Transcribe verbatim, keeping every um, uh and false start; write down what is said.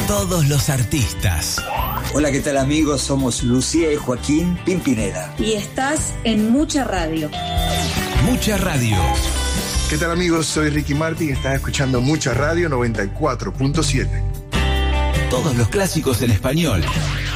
Todos los artistas. Hola, ¿qué tal amigos? Somos Lucía y Joaquín Pimpinela. Y estás en Mucha Radio. Mucha Radio. ¿Qué tal amigos? Soy Ricky Martin y estás escuchando Mucha Radio noventa y cuatro punto siete. Todos los clásicos en español.